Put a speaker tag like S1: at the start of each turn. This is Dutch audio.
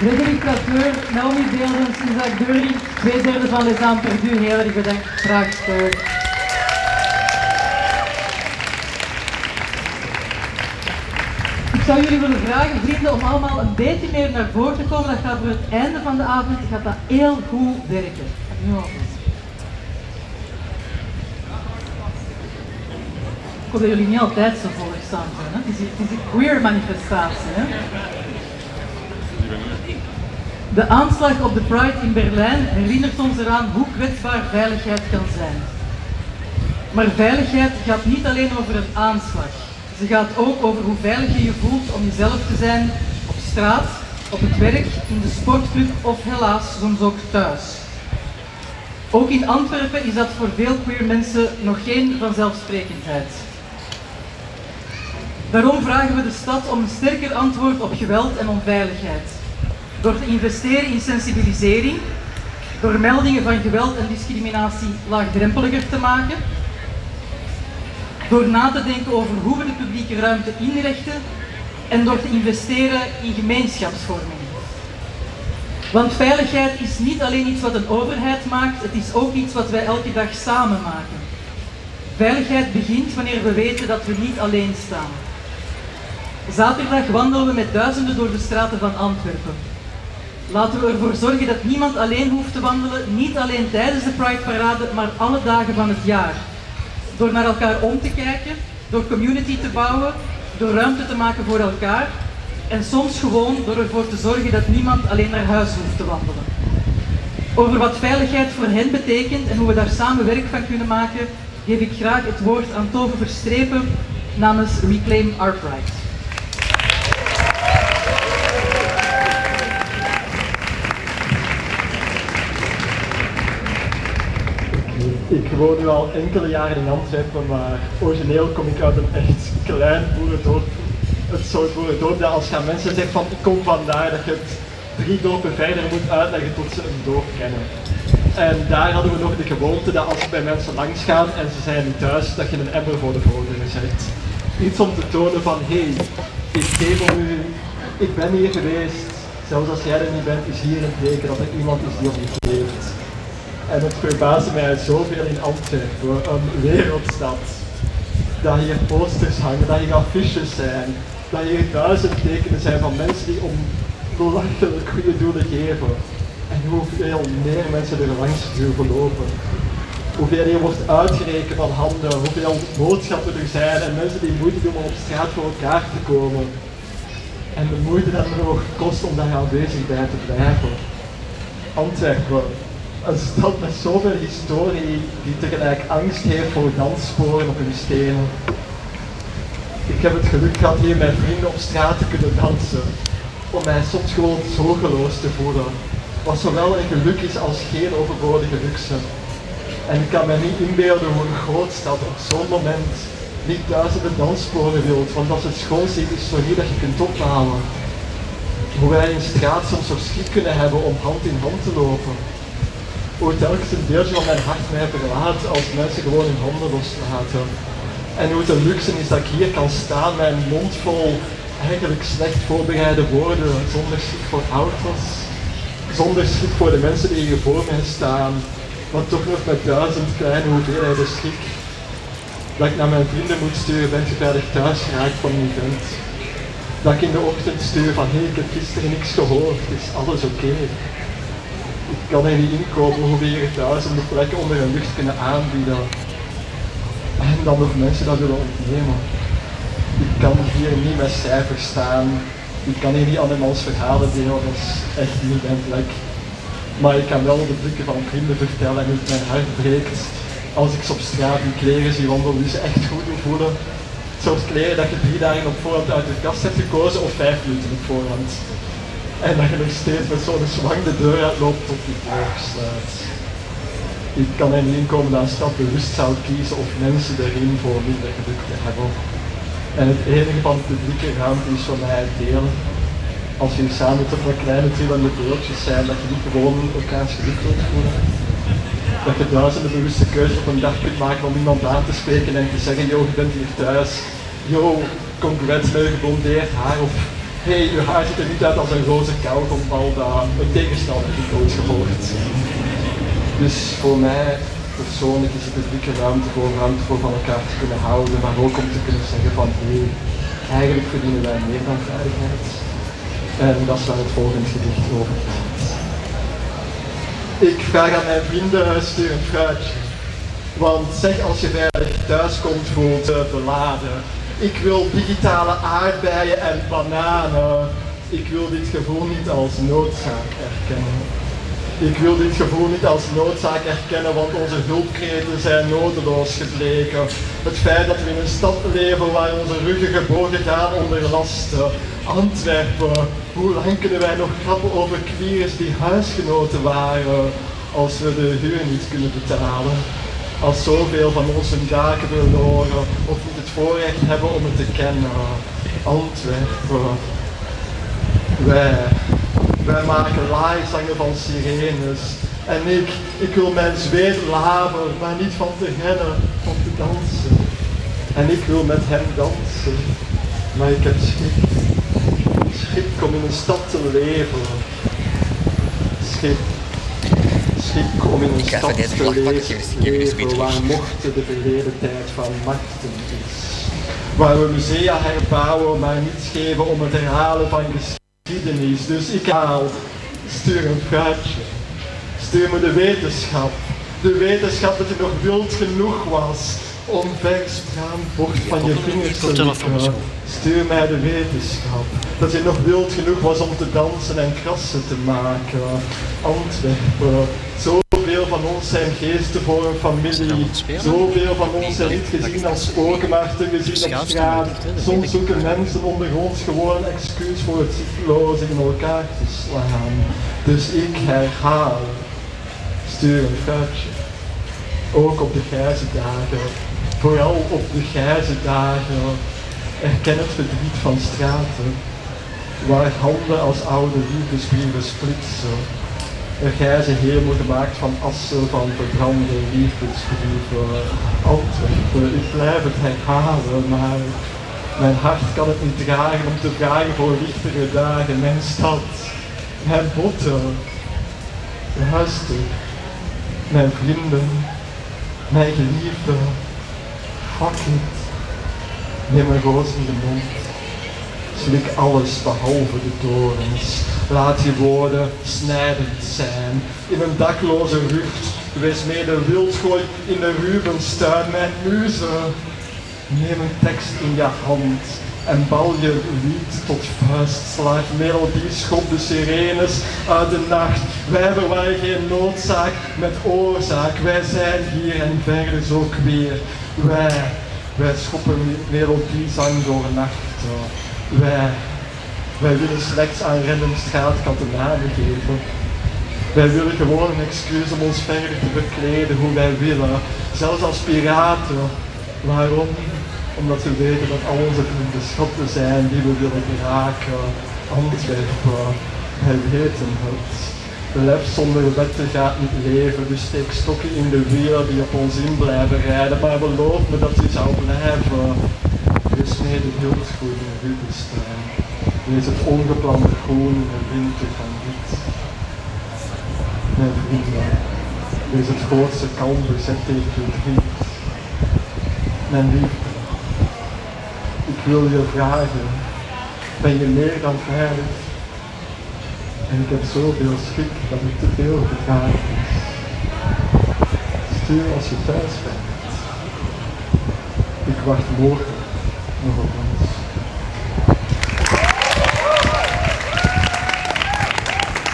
S1: Frederik Lateur, Naomi Beeldens, Isaac Deuring, 2/3 van Les Âmes Perdues, heel erg bedankt. Graag steun. Ik zou jullie willen vragen, vrienden, om allemaal een beetje meer naar voren te komen. Dat gaat voor het einde van de avond, gaat dat heel goed werken. Nu al. Ik hoop dat jullie niet altijd zo volgzaam zijn. Hè? Het is een queer manifestatie. Hè? De aanslag op de Pride in Berlijn herinnert ons eraan hoe kwetsbaar veiligheid kan zijn. Maar veiligheid gaat niet alleen over een aanslag. Ze gaat ook over hoe veilig je je voelt om jezelf te zijn op straat, op het werk, in de sportclub of helaas soms ook thuis. Ook in Antwerpen is dat voor veel queer mensen nog geen vanzelfsprekendheid. Daarom vragen we de stad om een sterker antwoord op geweld en onveiligheid. Door te investeren in sensibilisering, door meldingen van geweld en discriminatie laagdrempeliger te maken, door na te denken over hoe we de publieke ruimte inrichten en door te investeren in gemeenschapsvorming. Want veiligheid is niet alleen iets wat een overheid maakt, het is ook iets wat wij elke dag samen maken. Veiligheid begint wanneer we weten dat we niet alleen staan. Zaterdag wandelen we met duizenden door de straten van Antwerpen. Laten we ervoor zorgen dat niemand alleen hoeft te wandelen, niet alleen tijdens de Pride-parade, maar alle dagen van het jaar. Door naar elkaar om te kijken, door community te bouwen, door ruimte te maken voor elkaar en soms gewoon door ervoor te zorgen dat niemand alleen naar huis hoeft te wandelen. Over wat veiligheid voor hen betekent en hoe we daar samen werk van kunnen maken, geef ik graag het woord aan Tove Verstrepen namens Reclaim Our Pride.
S2: Ik woon nu al enkele jaren in Antwerpen, maar origineel kom ik uit een echt klein boerendorp. Het soort boerendorp dat als je aan mensen zegt van ik kom vandaar, dat je het 3 dorpen verder moet uitleggen tot ze een dorp kennen. En daar hadden we nog de gewoonte dat als we bij mensen langs gaan en ze zijn niet thuis, dat je een emmer voor de voordeur zet. Iets om te tonen van hé, ik geef om u, ik ben hier geweest, zelfs als jij er niet bent, is hier een teken dat er iemand is die op je leeft. En het verbaasde mij zoveel in Antwerpen, een wereldstad, dat hier posters hangen, dat hier affiches zijn, dat hier 1000 tekenen zijn van mensen die om belachelijk goede doelen geven. En hoeveel meer mensen er langs durven lopen. Hoeveel hier wordt uitgerekend van handen, hoeveel boodschappen er zijn en mensen die moeite doen om op straat voor elkaar te komen. En de moeite dat het nog kost om daar aanwezig bij te blijven. Antwerpen. Een stad met zoveel historie die tegelijk angst heeft voor danssporen op hun stenen. Ik heb het geluk gehad hier met vrienden op straat te kunnen dansen. Om mij soms gewoon zorgeloos te voelen. Wat zowel een geluk is als geen overbodige luxe. En ik kan me niet inbeelden hoe een grootstad op zo'n moment niet duizenden danssporen wilt. Want als het schoonste historie dat je kunt ophalen. Hoe wij in straat soms zo schrik kunnen hebben om hand in hand te lopen. Hoe telkens een deeltje van mijn hart mij verlaat als mensen gewoon hun handen loslaten. En hoe de luxe is dat ik hier kan staan met een mond vol eigenlijk slecht voorbereide woorden, zonder schrik voor ouders, zonder schrik voor de mensen die hier voor mij staan, maar toch nog met 1000 kleine hoeveelheden schrik. Dat ik naar mijn vrienden moet sturen, ben je veilig thuis geraakt van een event. Dat ik in de ochtend stuur van hé, ik heb gisteren niks gehoord, is alles oké? Ik kan er niet inkomen hoe we hier 1000 plekken onder hun lucht kunnen aanbieden. En dan nog mensen dat willen ontnemen. Ik kan hier niet met cijfers staan. Ik kan hier niet andermans verhalen delen, dat is echt niet mijn plek. Maar ik kan wel de blikken van vrienden vertellen en hoe het mijn hart breekt. Als ik ze op straat in kleren zie wandelen die ze echt goed doen voelen. Zoals kleren dat je 3 dagen op voorhand uit de kast hebt gekozen of 5 minuten op voorhand. En dat je nog steeds met zo'n zwang de deur uitloopt tot die deur sluit. Ik kan er niet inkomen dat een stad bewust zou kiezen of mensen erin voor minder geluk te hebben. En het enige van de publieke ruimte is voor mij het delen. Als je samen toch wat kleine trillende deeltjes zijn, dat je niet gewoon elkaars geluk wilt voelen. Dat je duizenden bewuste keuzes op een dag kunt maken om iemand aan te spreken en te zeggen, yo, je bent hier thuis. Yo, congrats met je geblondeerd haar of hey, uw haar ziet er niet uit als een roze kauwgombal dat een tegenstander heeft uitgevolgd. Dus voor mij persoonlijk is de publieke ruimte voor van elkaar te kunnen houden, maar ook om te kunnen zeggen van hey, eigenlijk verdienen wij meer dan veiligheid. En dat is waar het volgende gedicht over gaat. Ik vraag aan mijn vrienden, stuur een fruitje. Want zeg als je veilig thuis komt, voelt beladen. Ik wil digitale aardbeien en bananen. Ik wil dit gevoel niet als noodzaak erkennen. Ik wil dit gevoel niet als noodzaak erkennen, want onze hulpkreten zijn nodeloos gebleken. Het feit dat we in een stad leven waar onze ruggen gebogen gaan onder lasten. Antwerpen, hoe lang kunnen wij nog grappen over queers die huisgenoten waren als we de huur niet kunnen betalen? Als zoveel van ons hun daken verloren of niet het voorrecht hebben om het te kennen. Antwerpen, wij maken laaizangen van sirenes. En ik wil mijn zweet laven, maar niet van te rennen, van te dansen. En ik wil met hem dansen, maar ik heb schrik. Schrik om in een stad te leven. Schrik om in een stad te leven waar mochten de verleden tijd van machten is. Waar we musea herbouwen, maar niets geven om het herhalen van geschiedenis. Dus ik haal, stuur een fruitje. Stuur me de wetenschap. De wetenschap dat je nog wild genoeg was om vers braamvocht van je vingers te likken. Stuur mij de wetenschap. Dat je nog wild genoeg was om te dansen en krassen te maken. Antwerpen. Zoveel van ons zijn geesten voor een familie. Zoveel van ons zijn niet gezien als spoken, maar te gezien op straat. Soms zoeken mensen onder ons gewoon een excuus voor het zitloze in elkaar te slaan. Dus ik herhaal. Stuur een fruitje. Ook op de grijze dagen. Vooral op de grijze dagen. Erken het verdriet van straten. Waar handen als oude liefdesbrieven splitsen. Een grijze hemel gemaakt van assen van verbrande liefdesbrieven. Antwerpen, ik blijf het herhalen, maar mijn hart kan het niet dragen om te vragen voor lichtere dagen. Mijn stad, mijn botten, luister, mijn vrienden, mijn geliefde, fuck it. Neem een roos in de mond. Slik alles behalve de dorens. Laat je woorden snijdend zijn. In een dakloze rucht. Wees mede wildgooi in de Rubenstuin. Mijn muze. Neem een tekst in je hand. En bal je lied tot vuistslag. Melodie schop de sirenes uit de nacht. Wij verwarren geen noodzaak met oorzaak. Wij zijn hier en verder zo queer. Wij schoppen melodiezang door nachten. Wij willen slechts aan random straatkatten namen geven. Wij willen gewoon een excuus om ons verder te verkleden hoe wij willen. Zelfs als piraten. Waarom? Omdat we weten dat al onze vrienden schatten zijn die we willen geraken. Antwerpen, wij weten het. De lef zonder wetten gaat niet leven, dus steek stokken in de wielen die op ons in blijven rijden. Maar beloof me dat u zou blijven. Gesneden wildgroen in Rubenstuin. Wees het ongeplande groen in de winter van wit. Mijn vrienden, wees het grootste kalm bezet tegen verdriet. Mijn liefde, ik wil je vragen, ben je meer dan veilig? En ik heb zoveel schrik dat het te veel gevraagd is. Stuur als je thuis bent. Ik wacht morgen nog op